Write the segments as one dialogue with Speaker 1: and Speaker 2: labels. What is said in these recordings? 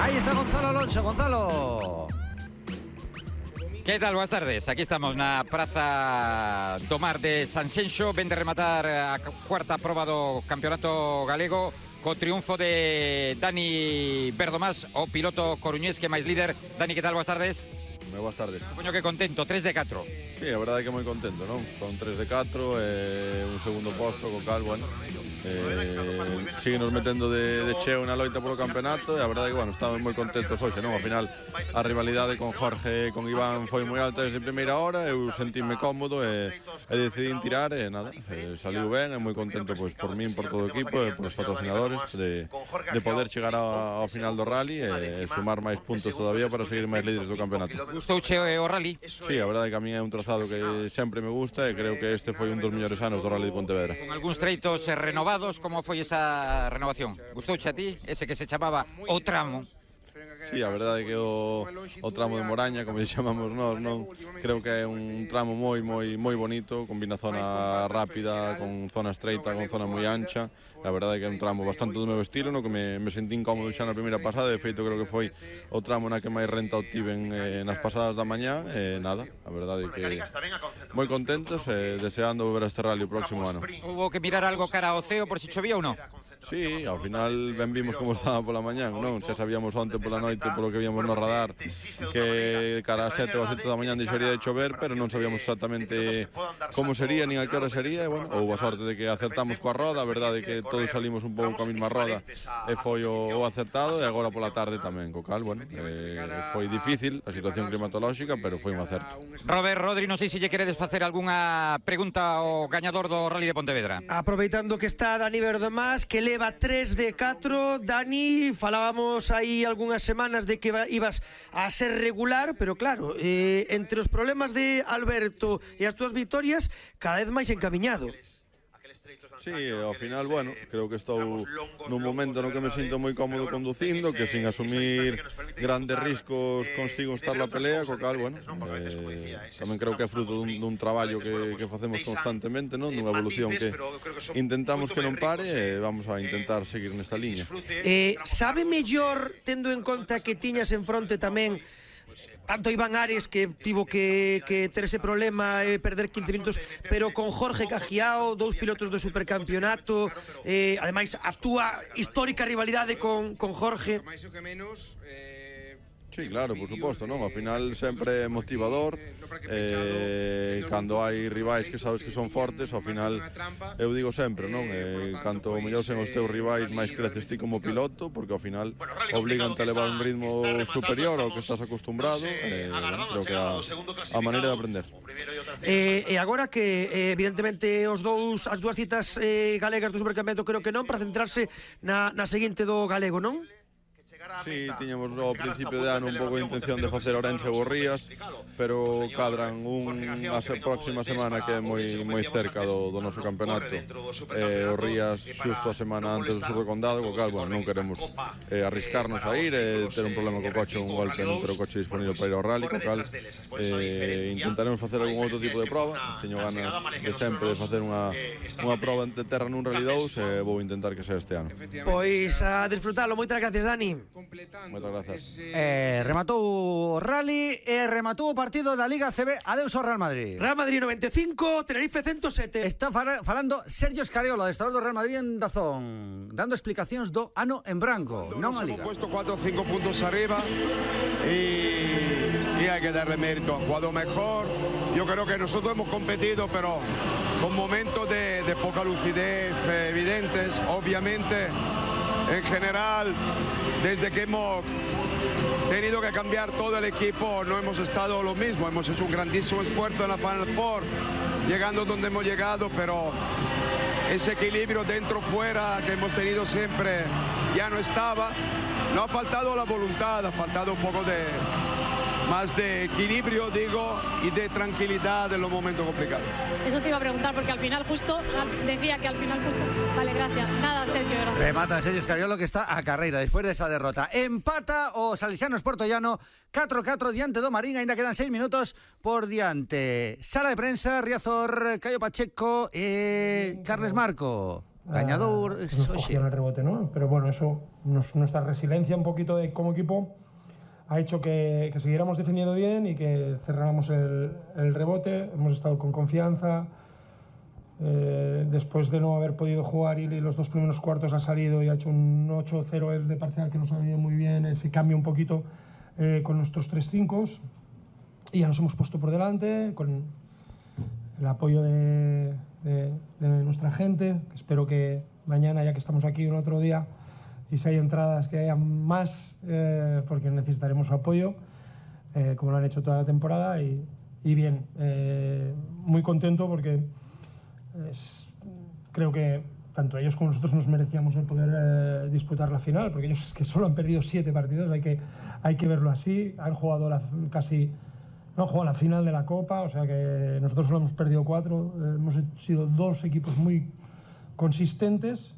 Speaker 1: Ahí está Gonzalo Alonso. Gonzalo.
Speaker 2: Que tal? Boas tardes. Aquí estamos na Praza do Mar de Sanxenxo. Ven de rematar a cuarta proba do Campeonato Galego co triunfo de Dani Verdomás, o piloto coruñés que é máis líder. Dani, que tal? Boas tardes.
Speaker 3: Boas tardes.
Speaker 2: Supoño que contento, 3 de 4.
Speaker 3: Sí, a verdade é que moi contento, non? Son 3 de 4 e un segundo posto, co cal, bueno, síguenos metendo de cheo na loita polo campeonato e a verdade é que, bueno, estamos moi contentos hoxe, non? Ao final, a rivalidade con Jorge e con Iván foi moi alta desde a primeira hora, eu sentíme cómodo e decidín tirar e nada, saliu ben e moi contento pois por min, por todo o equipo e por os patrocinadores de poder chegar ao final do rally e sumar máis puntos todavía para seguir máis líderes do campeonato.
Speaker 2: Gustouche o rally?
Speaker 3: Sí, a verdade é que a mí é un trazado que sempre me gusta e creo que este foi un dos mellores anos do rally de Pontevedra.
Speaker 2: Con algúns treitos renovados, como foi esa renovación? Gustouche a ti? Ese que se chamaba o tramo?
Speaker 3: Sí, a verdade é que o tramo de Moraña, como lle chamamos nós, non? Creo que é un tramo moi bonito, combina zona rápida, con zona estreita, con zona moi ancha. A verdade é que é un tramo bastante do meu estilo, no que me sentí incómodo xa na primeira pasada, de feito creo que foi o tramo na que máis renta obtiven nas pasadas da mañá, e nada, a verdade é que moi contentos e deseando volver a este rally o próximo ano.
Speaker 2: Hubo que mirar algo cara ao ceo por si chovía ou non?
Speaker 3: Sí, ao final ben vimos como estaba pola mañá, non? Xa sabíamos onte pola noite polo que víamos no radar que cara a 7 ou 7 da mañá deixaría de chover, pero non sabíamos exactamente como sería nin a que hora sería, e bueno, houve a sorte de que acertamos coa roda, a verdade é que todos salimos un pouco coa mesma roda e foi o acertado, e agora pola tarde tamén, co cal, bueno, foi difícil a situación climatolóxica, pero foi un acerto.
Speaker 2: Robert, Rodri, non sei se lle queredes facer algunha pregunta ao gañador do Rally de Pontevedra.
Speaker 4: Aproveitando que está Dani Verdomás, que leva 3 de 4, Dani, falábamos aí algunhas semanas de que ibas a ser regular, pero claro, entre os problemas de Alberto e as túas vitorias, cada vez máis encamiñado.
Speaker 3: Sí, ao final, bueno, creo que estou nun momento no que me sinto moi cómodo conducindo, que sin asumir grandes riscos consigo estar na pelea, co cal, bueno, tamén creo que é fruto dun traballo que facemos constantemente, non? Dunha evolución que intentamos que non pare e vamos a intentar seguir nesta liña.
Speaker 4: Sabe mellor, tendo en conta que tiñas en fronte tamén tanto Iván Ares, que tivo que ter ese problema e perder 15 minutos, pero con Jorge Cajiao, dous pilotos do supercampeonato, ademais a túa histórica rivalidade con Jorge.
Speaker 3: Sí, claro, por suposto, non? Ao final sempre é motivador, cando hai rivais que sabes que son fortes, ao final eu digo sempre, non? Canto mellor sen os teus rivais máis creces ti como piloto, porque ao final obligan a levar un ritmo superior ao que estás acostumbrado, creo que a maneira de aprender.
Speaker 4: E agora que evidentemente as dúas citas galegas do supercampeonato creo que non, para centrarse na seguinte do galego, non?
Speaker 3: Sí, tiñamos ao principio de ano un pouco de intención de facer Ourense ou Rías, pero cadran a próxima semana que é moi cerca do noso campeonato, o Rías xusto a semana antes do sur do condado, co cal, bueno, non queremos arriscarnos a ir e ter un problema co coche, un golpe non ter o coche disponible para ir ao rally, co cal intentaremos facer algún outro tipo de proba. Teño ganas de sempre de facer unha proba de terra nun Rally 2 e vou intentar que sea este ano.
Speaker 4: Pois a disfrutalo, moitas gracias, Dani.
Speaker 3: Moitas grazas.
Speaker 1: Rematou o rally e rematou o partido da Liga CB. Adeus ao Real Madrid.
Speaker 4: Real Madrid 95, Tenerife 107.
Speaker 1: Está falando Sergio Escariolo, adestrador do Real Madrid en Dazón, dando explicacións do ano en branco, non a Liga.
Speaker 5: Hemos puesto 4 o 5 puntos arriba y hay que darle mérito al jugador mejor. Yo creo que nosotros hemos competido, pero con momentos de poca lucidez evidentes, obviamente. En general, desde que hemos tenido que cambiar todo el equipo, no hemos estado lo mismo. Hemos hecho un grandísimo esfuerzo en la Final Four, llegando donde hemos llegado, pero ese equilibrio dentro-fuera que hemos tenido siempre ya no estaba. No ha faltado la voluntad, ha faltado un poco más de equilibrio, digo, y de tranquilidad en los momentos complicados.
Speaker 6: Eso te iba a preguntar, porque al final justo, decía que al final justo... Vale, gracias. Nada, Sergio, gracias.
Speaker 1: Remata Sergio Escariolo, que está a carreira despois desa derrota. Empata o Salesianos Portollano 4-4 diante do Marín, ainda quedan 6 minutos por diante. Sala de prensa, Riazor, Caio Pacheco e Carles Marco. Gañador,
Speaker 7: nos cogían el rebote, ¿no? Pero bueno, eso nuestra resiliencia un poquito como equipo ha hecho que siguiéramos defendiendo bien y que cerráramos el rebote. Hemos estado con confianza. Después de no haber podido jugar y los 2 primeros cuartos ha salido y ha hecho un 8-0 el de parcial que nos ha venido muy bien, ese cambio un poquito con nuestros 3-5 y ya nos hemos puesto por delante con el apoyo de nuestra gente, que espero que mañana, ya que estamos aquí un otro día, y si hay entradas que haya más, porque necesitaremos su apoyo, como lo han hecho toda la temporada, y bien, muy contento porque creo que tanto ellos como nosotros nos merecíamos el poder disputar la final, porque ellos es que solo han perdido 7 partidos, hay que verlo así, han jugado no han jugado la final de la Copa, o sea que nosotros solo hemos perdido 4, hemos sido 2 equipos muy consistentes.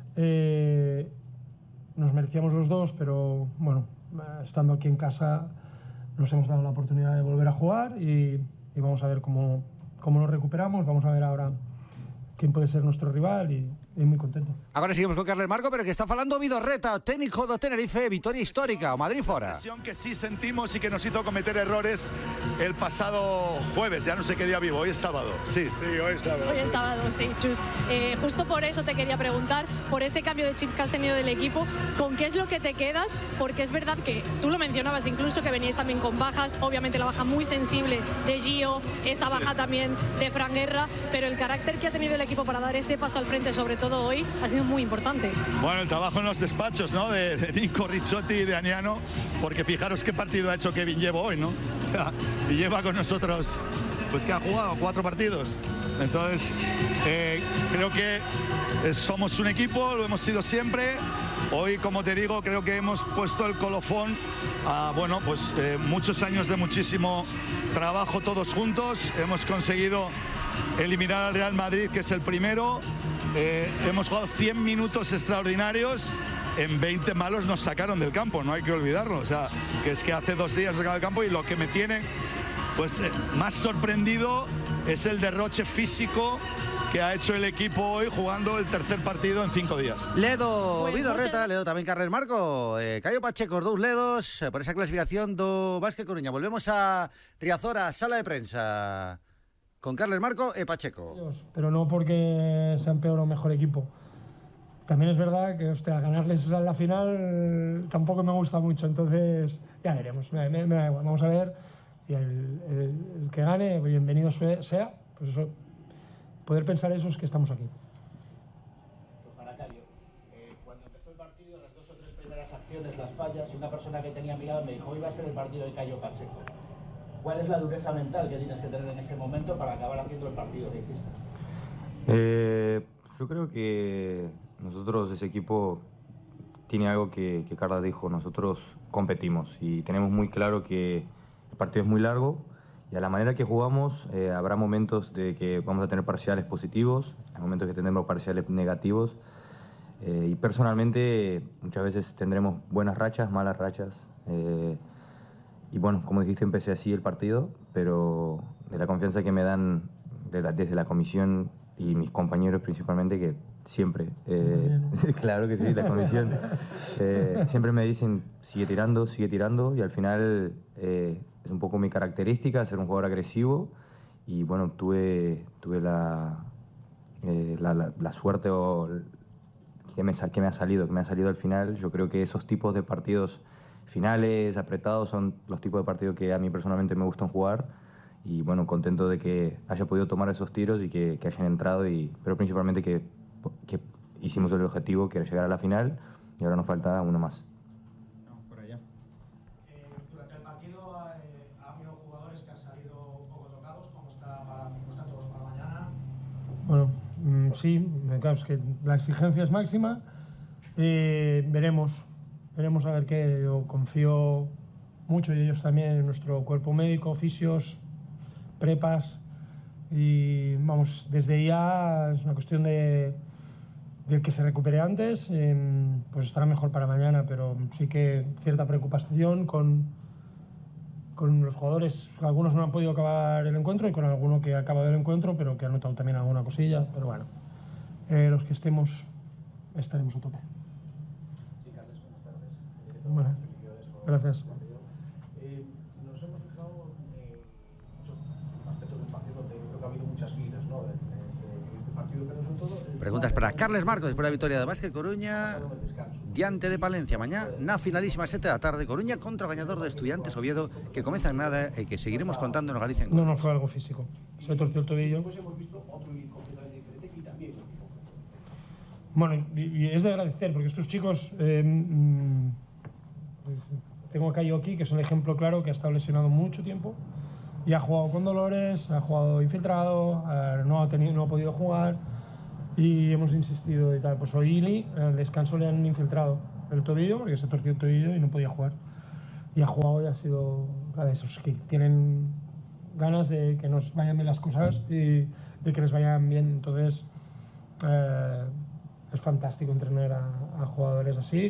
Speaker 7: Nos merecíamos los 2, pero bueno, estando aquí en casa nos hemos dado la oportunidad de volver a jugar y vamos a ver cómo nos recuperamos. Vamos a ver ahora quién puede ser nuestro rival y muy contento.
Speaker 1: Agora seguimos con Carles Marco, pero que está falando Vidorreta, técnico do Tenerife, victoria histórica, o Madrid fora.
Speaker 8: Que sí sentimos y que nos hizo cometer errores el pasado jueves, ya no sé qué día vivo, hoy es sábado. Sí, hoy es sábado.
Speaker 6: Hoy es sábado, sí, Chus. Justo por eso te quería preguntar, por ese cambio de chip que has tenido del equipo, ¿con qué es lo que te quedas? Porque es verdad que tú lo mencionabas incluso, que veníais también con bajas, obviamente la baja muy sensible de Gio, esa baja también de Fran Guerra, pero el carácter que ha tenido el equipo para dar ese paso al frente, sobre todo hoy, ha sido muy importante.
Speaker 8: Bueno, el trabajo en los despachos, ¿no? De Nico Ricciotti y de Aniano, porque fijaros qué partido ha hecho Kevin Llevo hoy, ¿no? O sea, y lleva con nosotros, pues que ha jugado 4 partidos. Entonces, creo que somos un equipo, lo hemos sido siempre. Hoy, como te digo, creo que hemos puesto el colofón a, bueno, pues muchos años de muchísimo trabajo todos juntos. Hemos conseguido eliminar al Real Madrid, que es el primero. Hemos jugado 100 minutos extraordinarios, en 20 malos nos sacaron del campo, no hay que olvidarlo. O sea, que es que hace 2 días sacaron del campo y lo que me tiene pues más sorprendido es el derroche físico que ha hecho el equipo hoy jugando el 3er partido en 5 días.
Speaker 1: Ledo Vidorreta, ledo tamén Carles Marco, Caio Pacheco, 2 ledos por esa clasificación do Básquet Coruña. Volvemos a Riazor, a sala de prensa, con Carles Marco e Pacheco.
Speaker 7: Pero no porque sean peor o mejor equipo. También es verdad que, hostia, ganarles a la final tampoco me gusta mucho, entonces ya veremos, me da igual, vamos a ver, y el que gane, bienvenido sea, pues eso, poder pensar eso es que estamos aquí.
Speaker 9: Para Caio, cuando empezó el partido, las 2 o 3 primeras acciones, las fallas, y una persona que tenía a mi lado me dijo, hoy va a ser el partido de Caio Pacheco. ¿Cuál es la dureza mental que tienes que tener en ese momento para acabar haciendo el partido que hiciste?
Speaker 10: Yo creo que nosotros, ese equipo, tiene algo que Carla dijo, nosotros competimos y tenemos muy claro que el partido es muy largo y a la manera que jugamos habrá momentos de que vamos a tener parciales positivos, hay momentos que tendremos parciales negativos y personalmente muchas veces tendremos buenas rachas, malas rachas. Y bueno, como dijiste, empecé así el partido, pero de la confianza que me dan desde la comisión y mis compañeros principalmente, que siempre, claro que sí, la comisión, siempre me dicen sigue tirando, y al final es un poco mi característica, ser un jugador agresivo, y bueno, tuve la suerte que me ha salido al final. Yo creo que esos tipos de partidos finales, apretados, son los tipos de partidos que a mí personalmente me gustan jugar y bueno, contento de que haya podido tomar esos tiros y que hayan entrado, pero principalmente que hicimos el objetivo, que era llegar a la final y ahora nos falta uno más.
Speaker 7: Por allá. Durante el partido ha habido jugadores que han salido un poco tocados, ¿cómo están todos para mañana? Bueno, sí, claro, es que la exigencia es máxima, veremos a ver qué. Yo confío mucho, y ellos también, en nuestro cuerpo médico, fisios, prepas, y vamos, desde ya es una cuestión de que se recupere antes, pues estará mejor para mañana, pero sí que cierta preocupación con los jugadores. Algunos no han podido acabar el encuentro y con alguno que ha acabado el encuentro, pero que ha notado también alguna cosilla, pero bueno, los que estaremos a tope.
Speaker 9: Sí, Carles.
Speaker 7: Bueno, gracias.
Speaker 9: Nos hemos fijado en muchos aspectos del partido donde yo creo que ha habido muchas vidas, ¿no? En este partido, pero sobre todo...
Speaker 1: Preguntas para Carles Marco después de la victoria de Básquet Coruña diante de Palencia. Mañana na finalísima 7 da tarde, Coruña contra o gañador de Estudiantes Oviedo, que comeza en nada e que seguiremos contando no Galicia en Gol.
Speaker 7: No fue algo físico. Se torció el tobillo.
Speaker 9: Después hemos visto otro completamente diferente y también...
Speaker 7: Bueno, y es de agradecer, porque estos chicos... tengo a Cayo aquí, que es un ejemplo claro, que ha estado lesionado mucho tiempo y ha jugado con dolores, ha jugado infiltrado, no ha podido jugar y hemos insistido y tal. Pues hoy Ili, al descanso le han infiltrado el tobillo, porque se torció el tobillo y no podía jugar. Y ha jugado y ha sido de esos que tienen ganas de que nos vayan bien las cosas y de que les vayan bien. Entonces, es fantástico entrenar a jugadores así,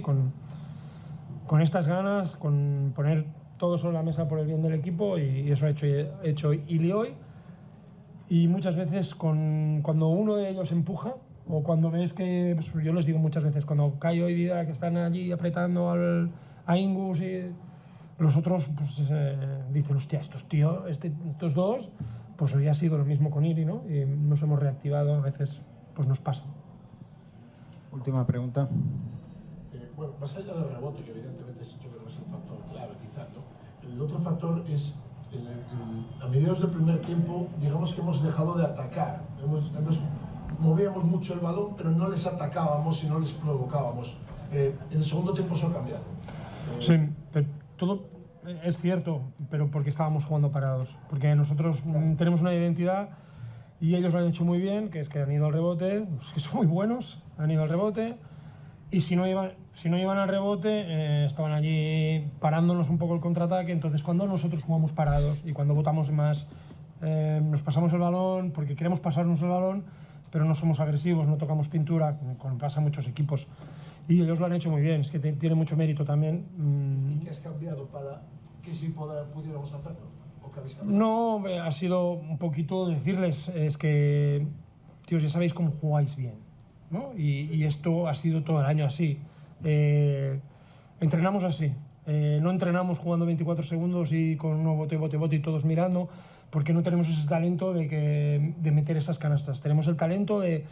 Speaker 7: con estas ganas, con poner todo sobre la mesa por el bien del equipo, y eso ha hecho Ili hoy. Y muchas veces cuando uno de ellos empuja, o cuando ves que, pues yo les digo muchas veces, cuando Cayo y Dida que están allí apretando a Ingus, y los otros pues dicen, hostia, estos dos, pues hoy ha sido lo mismo con Ili, ¿no? Y nos hemos reactivado, a veces pues nos pasa.
Speaker 11: Última pregunta.
Speaker 12: Bueno, más allá del rebote, que evidentemente yo creo que es el factor clave, quizás, ¿no? El otro factor es, a mediados del primer tiempo, digamos que hemos dejado de atacar. Movíamos mucho el balón, pero no les atacábamos y no les provocábamos. En el segundo tiempo eso ha cambiado.
Speaker 7: Sí, pero todo es cierto, pero porque estábamos jugando parados. Porque nosotros tenemos una identidad y ellos lo han hecho muy bien, que es que han ido al rebote, que son muy buenos, han ido al rebote. Y si no iban al rebote, estaban allí parándonos un poco el contraataque. Entonces, cuando nosotros jugamos parados y cuando votamos más, nos pasamos el balón porque queremos pasarnos el balón, pero no somos agresivos, no tocamos pintura, como pasa a muchos equipos. Y ellos lo han hecho muy bien, es que tiene mucho mérito también.
Speaker 12: ¿Y qué has cambiado para que sí pudiéramos hacerlo? ¿O qué habéis cambiado?
Speaker 7: No, ha sido un poquito decirles, es que, tíos, ya sabéis cómo jugáis bien, ¿no? Y esto ha sido todo el año así. Entrenamos así. No entrenamos jugando 24 segundos y con uno bote y todos mirando, porque no tenemos ese talento de meter esas canastas. Tenemos el talento de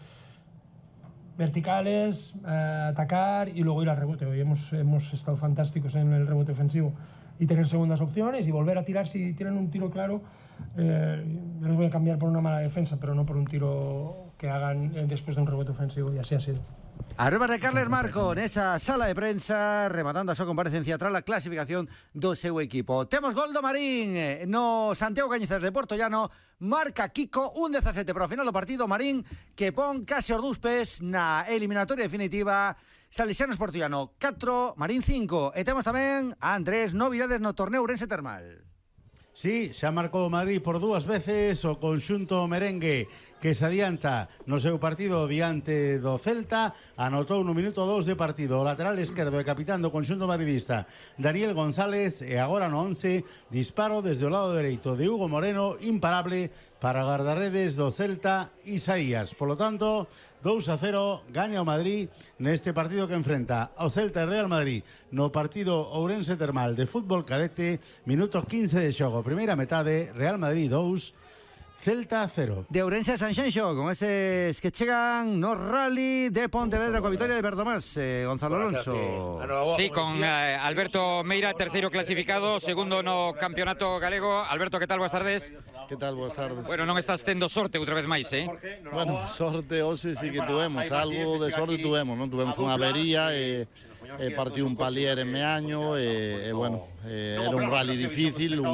Speaker 7: verticales, atacar y luego ir al rebote. Hoy hemos estado fantásticos en el rebote ofensivo y tener segundas opciones y volver a tirar si tienen un tiro claro. Yo los voy a cambiar por una mala defensa, pero no por un tiro que hagan después de un rebote ofensivo, y así ha sido.
Speaker 1: Arriba de Carles Marco nesa sala de prensa rematando a súa comparecencia tras a clasificación do seu equipo. Temos gol do Marín no Santiago Cañizares de Porto Llano. Marca Kiko un 17 para o final do partido. Marín que pon case os dous pés na eliminatoria definitiva. Salesianos Porto Llano 4, Marín 5. E temos tamén a Andrés novidades no torneo Ourense Termal.
Speaker 13: Sí, xa marcou o Madrid por dúas veces o conxunto merengue, que se adianta no seu partido diante do Celta. Anotou no minuto 2 de partido o lateral esquerdo e capitán do conxunto madridista Daniel González, e agora no 11 disparo desde o lado dereito de Hugo Moreno, imparable para guardarredes do Celta Isaías. Por lo tanto, 2-0 gaña o Madrid neste partido que enfrenta ao Celta e Real Madrid no partido Ourense Termal de fútbol cadete. Minuto 15 de xogo, primeira metade, Real Madrid 2, Celta 0.
Speaker 1: De Ourense a Sanxenxo, con eses que chegan no rally de Pontevedra coa vitoria de Bertomás. Gonzalo Alonso.
Speaker 2: Sí, con Alberto Meira, terceiro clasificado, segundo no campeonato galego. Alberto, que tal? Boas tardes.
Speaker 14: Que tal? Boas tardes.
Speaker 2: Bueno, non estás tendo sorte outra vez máis,
Speaker 14: Bueno, sorte hoxe sí que tuvemos, algo de sorte tuvemos, non? Tuvemos unha avería e partió un palier en Meaño e bueno, era un rally difícil,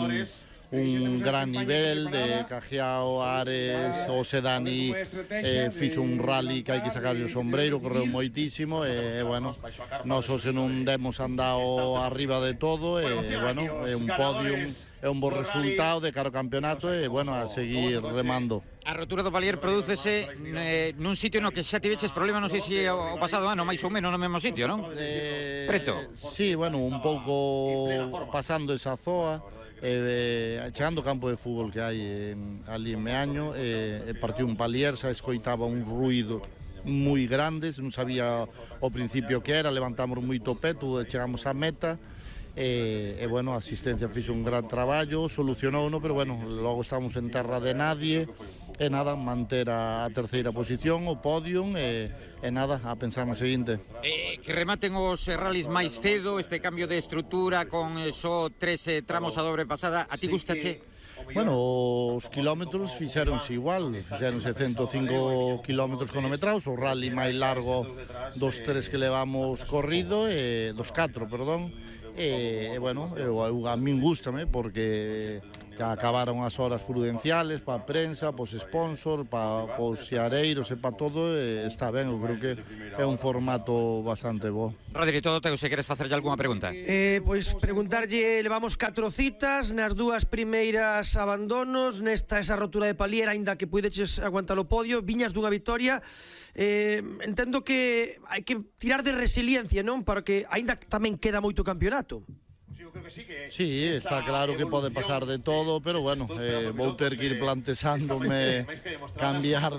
Speaker 14: un gran nivel de Cajiao, Ares, Osedani, fixo un rally que hai que sacar o sombreiro, correu moitísimo e bueno, nos hoxe non demos andado arriba de todo e bueno, é un podium, é un bo resultado de cara ao campeonato e bueno, a seguir remando.
Speaker 2: A rotura do palier prodúcese nun sitio no que xa tiveches problema, non sei se o pasado ano máis ou menos no mesmo sitio, non? Preto.
Speaker 14: Sí, bueno, un pouco pasando esa zoa, chegando ao campo de fútbol que hai ali en Meaño, partiu un palier, xa escoitaba un ruido moi grandes, non sabía ao principio que era, levantamos moito peto, chegamos á meta, e bueno, a asistencia fixo un gran traballo, solucionouno, pero bueno, logo estamos en terra de nadie, e nada, manter a terceira posición, o podium, e nada, a pensar na seguinte.
Speaker 2: Que rematen os rallies máis cedo, este cambio de estrutura con só 3 tramos a dobre pasada, a ti gustache?
Speaker 14: Bueno, os kilómetros fixéronse igual, fixéronse 105 kilómetros cronometrados, o rally máis largo dos 3 que levamos corrido, dos 4, perdón, e bueno, a min gústame porque acabaron as horas prudenciales para a prensa, para os sponsors, para os xeareiros e para todo, está ben, eu creo que é un formato bastante bo.
Speaker 2: Rodri, todo te se queres facerlle algunha pregunta?
Speaker 4: Pois preguntarlle, levamos 4 citas, nas 2 primeiras abandonos, nesta esa rotura de palier, aínda que puideches aguantar o podio, viñas dunha vitoria, entendo que hai que tirar de resiliencia, non? Para que aínda tamén queda moito campeonato.
Speaker 14: Sí, está claro que pode pasar de todo, pero bueno, vou ter que ir planteándome cambiar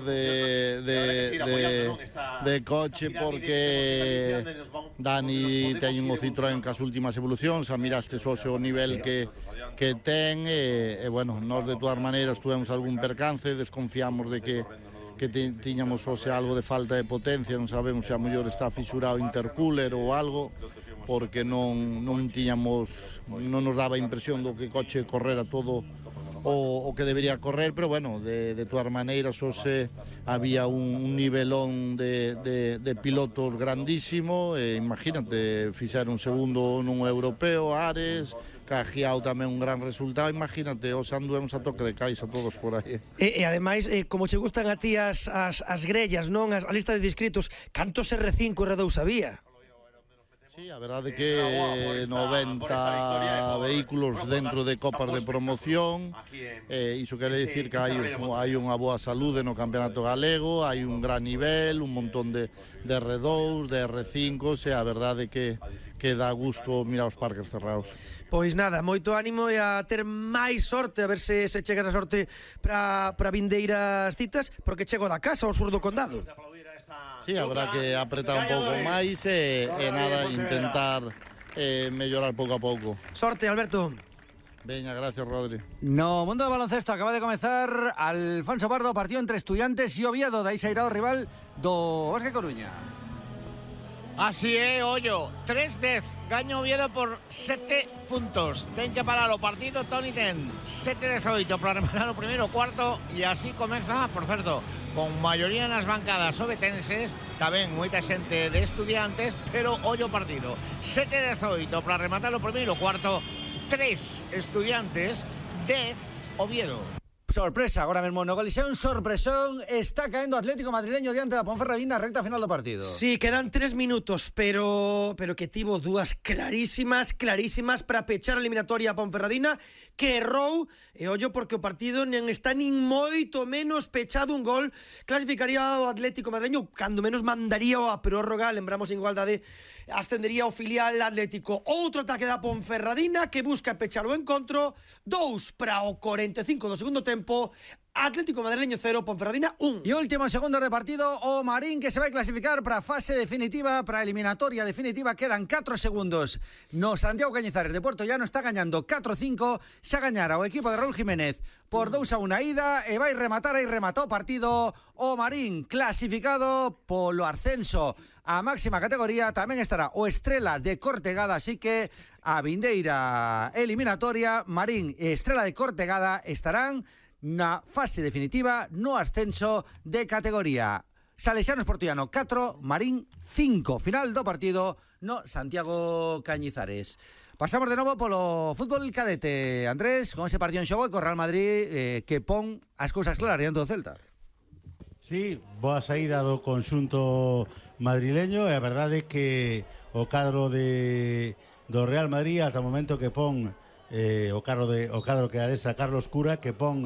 Speaker 14: de coche porque Dani ten un Citroën cas últimas evolucións, a miraste só o nivel que ten, e bueno, nós de todas maneiras tuvemos algún percance, desconfiamos de que tiñamos algo de falta de potencia, non sabemos se a mellor está fisurado intercooler ou algo, porque non nos daba a impresión do que o coche correra todo o que debería correr, pero bueno, de todas maneiras había un nivelón de pilotos grandísimo, imagínate, fixeron segundo nun europeo, Ares, Cajiao tamén un gran resultado, imagínate, os anduemos a toque de caixa todos por aí.
Speaker 4: E ademais, como che gustan a ti as grellas, non? A lista de inscritos, cantos R5 e R2 había?
Speaker 14: Sí, a verdade que 90 vehículos dentro de copas de promoción, iso quere dicir que hai unha boa saúde no campeonato galego, hai un gran nivel, un montón de R2, de R5, e a verdade que dá gusto mirar os parques cerrados.
Speaker 4: Pois nada, moito ánimo e a ter máis sorte, a ver se chegas a sorte para vindeiras citas, porque chego da casa ao sur do condado.
Speaker 14: Sí, habrá que apretar un pouco máis e nada, intentar mellorar pouco a pouco.
Speaker 4: Sorte, Alberto.
Speaker 14: Veña, gracias, Rodri.
Speaker 1: No mundo do baloncesto acaba de comezar Alfonso Pardo, partido entre Estudiantes e Oviedo, dai sairá o rival do Bosque Coruña.
Speaker 15: Así é, ollo, 3-10, gaño Oviedo por 7 puntos. Ten que parar o partido, Toni ten 7-18 para rematar o primeiro cuarto, e así comeza, por certo, con maioría nas bancadas obetenses, tamén moita xente de Estudiantes, pero ollo partido. 7-18 para rematar o primeiro cuarto, 3 Estudiantes, 10 Oviedo.
Speaker 1: Sorpresa, agora mesmo no colisión, sorpresón, está caendo Atlético Madrileño diante da Ponferradina, recta final do partido.
Speaker 4: Sí, quedan 3 minutos, pero que tivo dúas clarísimas para pechar a eliminatoria a Ponferradina, que errou, e ollo porque o partido nen está nin moito menos pechado, un gol clasificaría o Atlético Madrileño, cando menos mandaría a prórroga, lembramos en igualdade, ascendería o filial Atlético. Outro ataque da Ponferradina que busca pechar o encontro, 2 para o 45 do segundo tempo, Atlético Madrileño 0, Ponferradina 1.
Speaker 1: E último segundo de partido, o Marín que se vai clasificar para a fase definitiva, para a eliminatoria definitiva, quedan 4 segundos. No Santiago Cañizares de Puerto Llano está gañando 4-5, xa gañara o equipo de Raúl Jiménez por 2-1 ida, e vai rematar o partido o Marín, clasificado polo ascenso a máxima categoría. Tamén estará o Estrela de Cortegada, así que a vindeira eliminatoria, Marín e Estrela de Cortegada estarán na fase definitiva no ascenso de categoría. Salesianos Portollano 4, Marín 5. Final do partido no Santiago Cañizares. Pasamos de novo polo fútbol cadete. Andrés, con ese partido en xogo e co Real Madrid que pon as cousas claras diante do Celta.
Speaker 13: Sí, boa saída do conxunto madrileño, e a verdade é que o cadro do Real Madrid ata o momento que pon o cadro que adestra Carlos Cura, que pon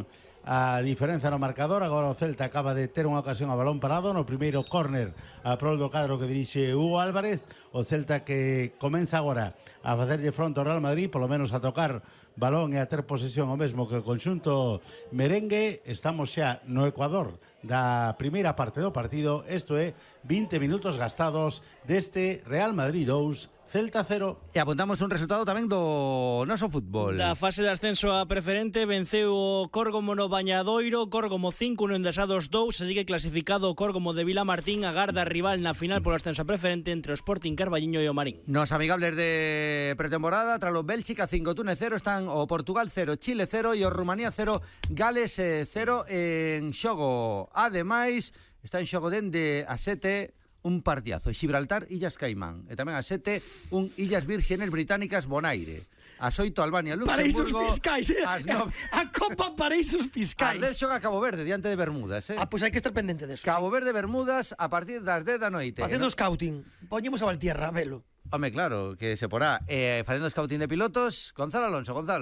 Speaker 13: a diferenza no marcador. Agora o Celta acaba de ter unha ocasión a balón parado no primeiro córner a prol do cadro que dirixe Hugo Álvarez. O Celta que comeza agora a facerlle fronte ao Real Madrid, polo menos a tocar balón e a ter posesión o mesmo que o conxunto merengue. Estamos xa no Ecuador da primeira parte do partido. Isto é 20 minutos gastados deste Real Madrid 2, Celta 0.
Speaker 1: E apuntamos un resultado tamén do noso fútbol.
Speaker 16: Da fase de ascenso a preferente venceu o Córgomo no Bañadoiro, Córgomo 5, no Endesados 2, se sigue clasificado o Córgomo de Vilamartín, agarda rival na final polo ascenso a preferente entre o Sporting Carballiño e o Marín.
Speaker 1: Nos amigables de pretemporada, tras o Bélxica 5, Túnez 0, están o Portugal 0, Chile 0 e o Rumanía 0, Gales 0 en xogo. Ademais, está en xogo dende a 7 un partidazo, Gibraltar, Illas Caimán, e tamén a 7 un Illas Vírgenes Británicas Bonaire. As 8 Albania, Luxemburgo.
Speaker 4: Paraísos fiscais,
Speaker 1: as 9...
Speaker 4: A Copa Paraísos Fiscais.
Speaker 1: As 10 xoga Cabo Verde diante de Bermudas,
Speaker 4: Ah, pois hai que estar pendente deso.
Speaker 1: Cabo Verde, Bermudas a partir das 10 da noite.
Speaker 4: Facendo scouting. Poñemos a Valtierra, velo.
Speaker 1: Home, claro, que se porá. Facendo scouting de pilotos, Gonzalo Alonso. Gonzalo.